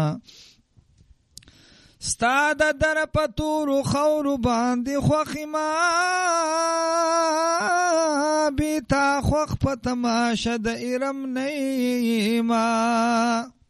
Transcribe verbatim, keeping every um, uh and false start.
ستا د در په تورو خورو باندې خوښ ما بې تا خوښ په تماشه د ارم نه ما